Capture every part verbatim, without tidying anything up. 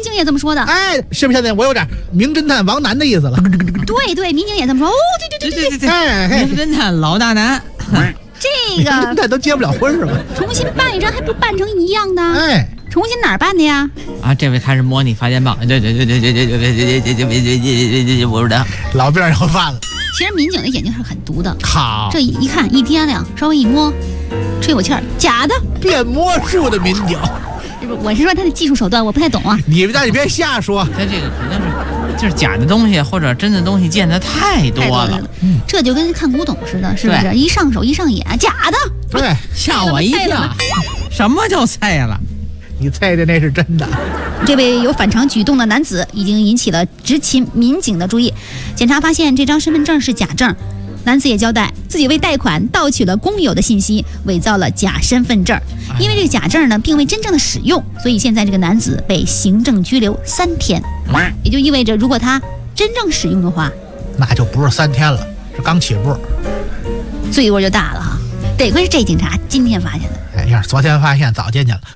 警也这么说的。 哎，是不是现在我有点名侦探王楠的意思了？ 对对，民警也这么说。哦，对对对对对， 哎， 名侦探老大难。 这个名侦探都结不了婚是吧？ 重新办一张还不办成一样的？ 哎， 重新哪儿办的呀？ 啊，这位开始模拟发电报。对对对对对对对对对对对对对，我知道。 老病要犯了。 其实民警的眼睛是很毒的。 好， 这一看一掂量，稍微一摸，吹口气儿，假的。 变魔术的民警。 我是说他的技术手段我不太懂啊。 你那你别瞎说， 他这个肯定是就是假的东西或者真的东西见得太多了， 了嗯、这就跟看古董似的，是不是？一上手一上眼，假的。 对， 吓我一跳。什么叫菜了？ 你猜的那是真的。 这位有反常举动的男子已经引起了执勤民警的注意。检查发现这张身份证是假证，男子也交代自己为贷款盗取了工友的信息，伪造了假身份证。因为这个假证呢并未真正的使用，所以现在这个男子被行政拘留三天。也就意味着如果他真正使用的话， 那就不是三天了，是刚起步， 罪过就大了哈。得亏是这警察今天发现的。 哎呀，昨天发现早进去了。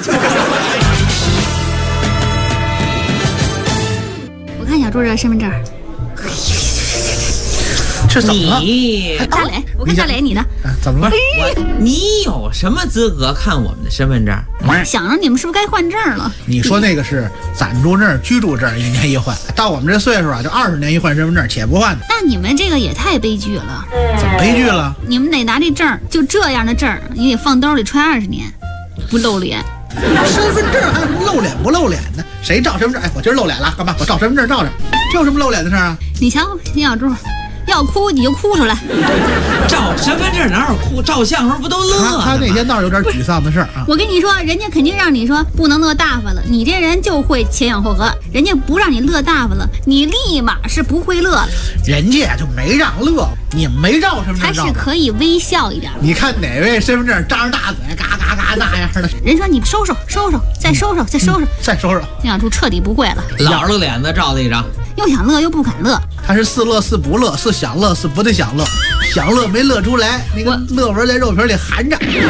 我看小猪这身份证。 这怎么了？ 你大磊，我看大磊你呢？ 啊、怎么了？ 我你有什么资格看我们的身份证？ 想着你们是不是该换证了？ 你说那个是暂住证、居住证，一年一换。到我们这岁数啊，就二十年一换身份证，且不换的。 那你们这个也太悲剧了。 怎么悲剧了？ 你们得拿这证，就这样的证，你得放兜里揣二十年，不露脸。 身份证还有什么露脸不露脸的？谁照身份证？哎，我今儿露脸了，干嘛？我照身份证照着，这有什么露脸的事啊？ 你瞧，秦小猪。要哭你就哭出来， 照身份证哪有哭？照相时候不都乐呢？ 他他那天倒是有点沮丧的事儿啊。 我跟你说，人家肯定让你说不能乐大发了，你这人就会前仰后合，人家不让你乐大发了，你立马是不会乐了。 人家就没让乐，你没照身份证照， 还是可以微笑一点。 你看哪位身份证张着大嘴，嘎嘎嘎那样的？ 人说你收收收收，再收收再收收， 再收收。 秦小猪彻底不会了， 老着脸子照了一张。 又想乐又不敢乐， 他是似乐似不乐，似想乐似不得想乐，想乐没乐出来，那个乐纹在肉皮里含着。